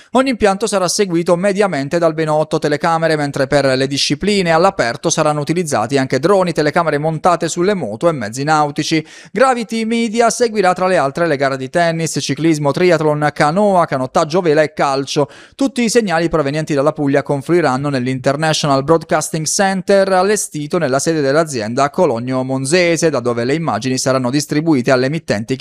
Ogni impianto sarà seguito mediamente da almeno 8 telecamere, mentre per le discipline all'aperto saranno utilizzati anche droni, telecamere montate sulle moto e mezzi nautici. Gravity Media seguirà tra le altre le gare di tennis, ciclismo, triathlon, canoa, canottaggio vela e calcio. Tutti i segnali provenienti dalla Puglia confluiranno nell'International Broadcasting Center allestito nella sede dell'azienda a Cologno Monzese, da dove le immagini saranno distribuite alle emittenti